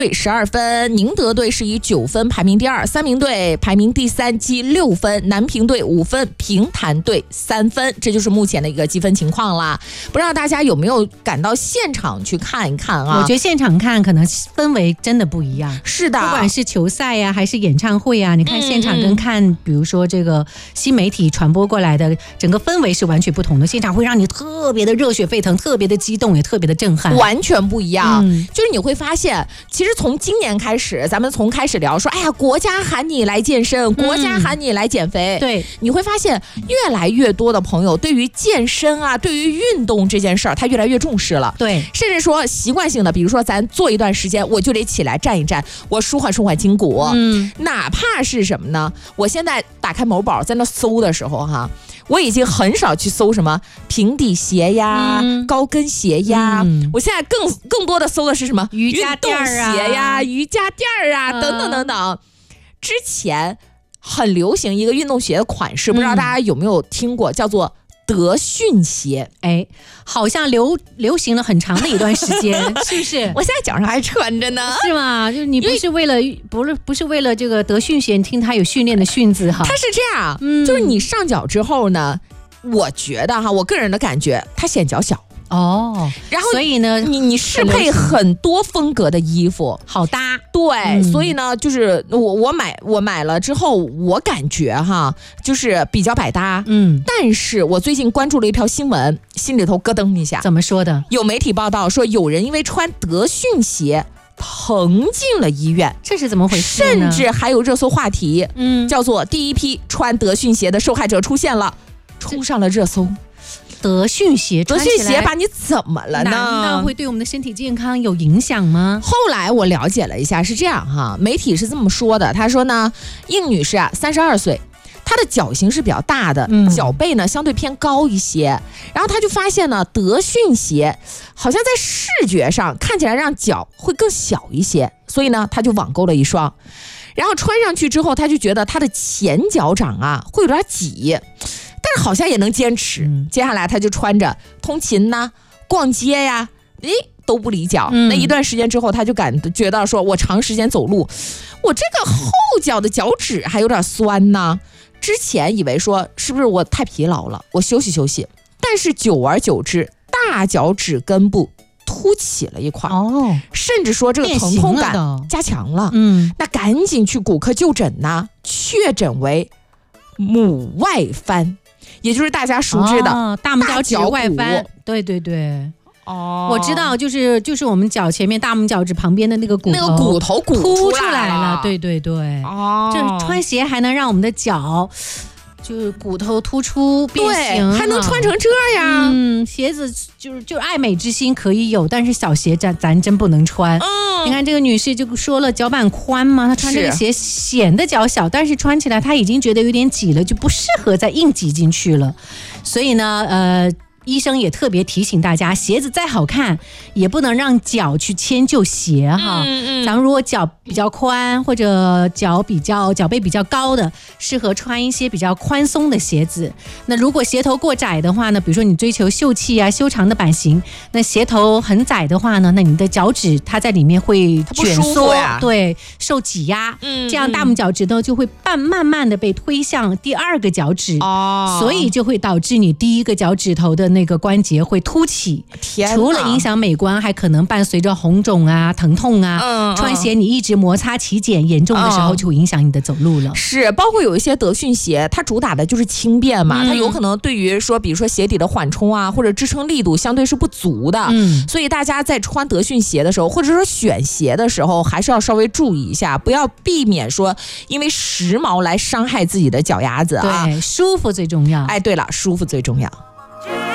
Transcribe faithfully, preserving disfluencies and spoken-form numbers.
队十二分，宁德队是以九分排名第二，三明队排名第三，积六分，南平队五分，平潭队三分，这就是目前的一个积分情况啦。不知道大家有没有赶到现场去看一看啊？ 我觉得现场看可能氛围真的不一样。 是的， 不管是球赛呀、啊，还是演唱会啊，你看现场跟看，嗯、比如说这个新媒体传播过来的，整个氛围是完全不同的。现场会让你特别的热血沸腾，特别的激动，也特别的震撼， 完全不一样。 嗯、 就是你会发现，其实从今年开始，咱们从开始聊说，哎呀，国家喊你来健身，国家喊你来减肥， 嗯、对， 你会发现越来越多的朋友对于健身啊，对于运动这件事儿，他越来越重视了。 对， 甚至说习惯性的，比如说咱做一段时间，我就得起来站一站，我舒缓舒缓筋骨。 嗯， 哪怕是什么呢？我现在打开某宝在那搜的时候哈，我已经很少去搜什么平底鞋呀、嗯、高跟鞋呀、嗯，我现在更更多的搜的是什么瑜伽垫啊、 运动鞋呀、瑜伽垫啊、嗯、等等等等。之前很流行一个运动鞋的款式，不知道大家有没有听过，叫做德训鞋。 哎，好像流流行了很长的一段时间，是不是？ 我现在脚上还穿着呢。 是吗？就是你不是为了不是不是为了这个德训鞋，你听它有训练的训字哈。 它是这样，嗯，就是你上脚之后呢，我觉得哈，我个人的感觉，它显脚小。 哦， 然后所以呢， 你你适配很多风格的衣服， 好搭。 对、 嗯， 所以呢，就是我我买我买了之后，我感觉哈，就是比较百搭。 嗯， 但是我最近关注了一条新闻，心里头咯噔一下。 怎么说的？ 有媒体报道说，有人因为穿德训鞋疼进了医院， 这是怎么回事呢？ 甚至还有热搜话题，嗯，叫做第一批穿德训鞋的受害者出现了，冲上了热搜。 德训鞋， 德训鞋把你怎么了呢？ 难道会对我们的身体健康有影响吗？ 后来我了解了一下，是这样哈，媒体是这么说的，他说呢，应女士啊，三十二岁，她的脚型是比较大的，嗯、脚背呢相对偏高一些，然后她就发现呢，德训鞋好像在视觉上看起来让脚会更小一些，所以呢，她就网购了一双，然后穿上去之后，她就觉得她的前脚掌啊会有点挤。但是好像也能坚持、嗯、接下来他就穿着通勤呐、逛街呀，诶都不离脚、嗯、那一段时间之后他就感觉到说，我长时间走路，我这个后脚的脚趾还有点酸呢。之前以为说是不是我太疲劳了，我休息休息，但是久而久之，大脚趾根部凸起了一块，哦，甚至说这个疼痛感加强了，嗯，那赶紧去骨科就诊呐，确诊为母外翻，也就是大家熟知的、哦、 大拇脚趾外翻。对对对，哦，我知道，就是就是我们脚前面大拇脚趾旁边的那个骨头， 那个骨头鼓凸出来了。对对对，哦，这穿鞋还能让我们的脚就是骨头突出变形， 还能穿成这样。 嗯，鞋子就是就是爱美之心可以有，但是小鞋咱咱真不能穿。嗯，你看这个女士就说了，脚板宽嘛，她穿这个鞋显得脚小，但是穿起来她已经觉得有点挤了，就不适合再硬挤进去了。所以呢，呃。医生也特别提醒大家，鞋子再好看也不能让脚去迁就鞋哈。嗯嗯，咱们如果脚比较宽或者脚比较脚背比较高的，适合穿一些比较宽松的鞋子。那如果鞋头过窄的话呢，比如说你追求秀气啊、修长的版型，那鞋头很窄的话呢，那你的脚趾它在里面会卷缩，对，受挤压，嗯，这样大拇脚趾呢就会慢慢慢的被推向第二个脚趾，哦，所以就会导致你第一个脚趾头的那个关节会凸起，除了影响美观，还可能伴随着红肿啊、疼痛啊。嗯，穿鞋你一直摩擦起茧，严重的时候就会影响你的走路了。 是，包括有一些德训鞋，它主打的就是轻便嘛，嗯、它有可能对于说，比如说鞋底的缓冲啊，或者支撑力度相对是不足的。嗯，所以大家在穿德训鞋的时候，或者说选鞋的时候，还是要稍微注意一下，不要避免说因为时髦来伤害自己的脚丫子啊。 对，舒服最重要。 哎，对了，舒服最重要。